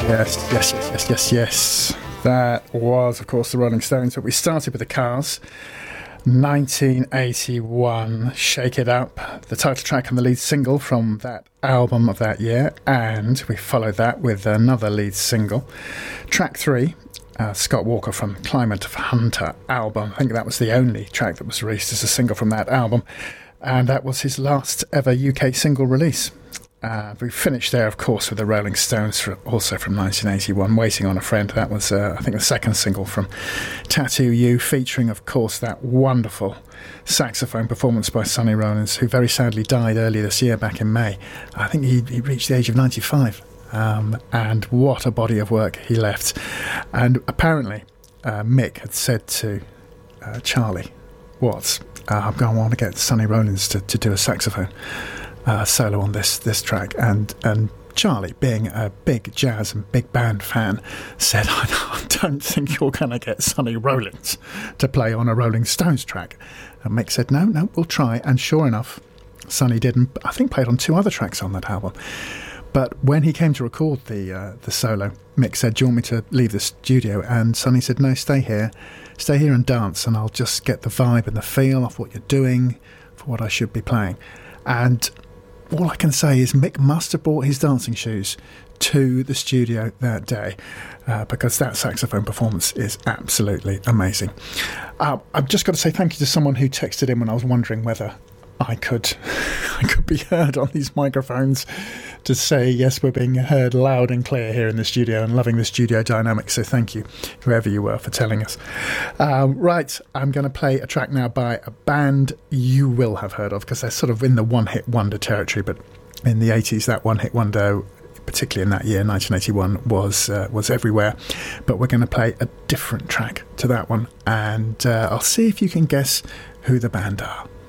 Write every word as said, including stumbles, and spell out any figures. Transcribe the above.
Yes, yes, yes, yes, yes, yes. That was, of course, the Rolling Stones, but we started with the Cars. nineteen eighty-one, Shake It Up, the title track and the lead single from that album of that year, and we followed that with another lead single. Track three, uh, Scott Walker from Climate Hunter album. I think that was the only track that was released as a single from that album, and that was his last ever U K single release. Uh, we finished there, of course, with the Rolling Stones, for, also from nineteen eighty-one, Waiting on a Friend. That was, uh, I think, the second single from Tattoo You, featuring, of course, that wonderful saxophone performance by Sonny Rollins, who very sadly died earlier this year, back in May. I think he, he reached the age of ninety-five. Um, and what a body of work he left. And apparently, uh, Mick had said to uh, Charlie Watts, uh, I'm going to want to get Sonny Rollins to, to do a saxophone Uh, solo on this this track, and and Charlie, being a big jazz and big band fan, said, I don't think you're going to get Sonny Rollins to play on a Rolling Stones track. And Mick said, no, no, we'll try. And sure enough, Sonny did, and I think played on two other tracks on that album. But when he came to record the uh, the solo, Mick said, do you want me to leave the studio? And Sonny said, no, stay here. Stay here and dance, and I'll just get the vibe and the feel of what you're doing for what I should be playing. And all I can say is Mick must have brought his dancing shoes to the studio that day, uh, because that saxophone performance is absolutely amazing. Uh, I've just got to say thank you to someone who texted in when I was wondering whether I could I could be heard on these microphones, to say yes, we're being heard loud and clear here in the studio, and loving the studio dynamic. So thank you, whoever you were, for telling us. Uh, right, I'm going to play a track now by a band you will have heard of, because they're sort of in the one-hit wonder territory. But in the eighties, that one-hit wonder, particularly in that year, nineteen eighty-one, was uh, was everywhere. But we're going to play a different track to that one, and uh, I'll see if you can guess who the band are.